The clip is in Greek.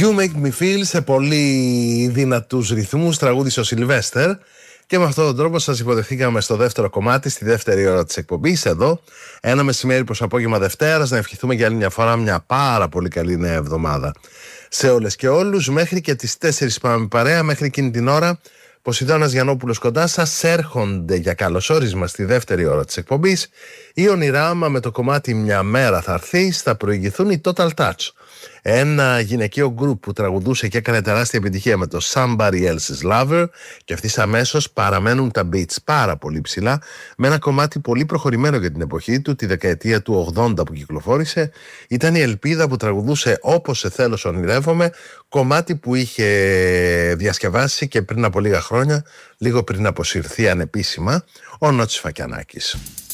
You Make Me Feel σε πολύ δυνατούς ρυθμούς τραγούδισε ο Σιλβέστερ. Και με αυτόν τον τρόπο σας υποδεχθήκαμε στο δεύτερο κομμάτι, στη δεύτερη ώρα της εκπομπής εδώ. Ένα μεσημέρι προς απόγευμα Δευτέρας, να ευχηθούμε για άλλη μια φορά μια πάρα πολύ καλή νέα εβδομάδα σε όλες και όλους. Μέχρι και τις 4 πάμε παρέα, μέχρι εκείνη την ώρα Ποσειδώνας Γιαννόπουλος κοντά σας. Έρχονται για καλωσόρισμα στη δεύτερη ώρα της εκπομπής η Ονειράμα με το κομμάτι «Μια μέρα θα έρθει». Θα προηγηθούν οι Total Touch, ένα γυναικείο γκρουπ που τραγουδούσε και έκανε τεράστια επιτυχία με το Somebody Else's Lover, και αυτοί αμέσως παραμένουν τα beats πάρα πολύ ψηλά με ένα κομμάτι πολύ προχωρημένο για την εποχή του, τη δεκαετία του 80 που κυκλοφόρησε. Ήταν η Ελπίδα που τραγουδούσε «Όπως σε θέλω σ' ονειρεύομαι», κομμάτι που είχε διασκευάσει και πριν από λίγα χρόνια, λίγο πριν αποσυρθεί ανεπίσημα, ο Νότσης Φακιανάκης.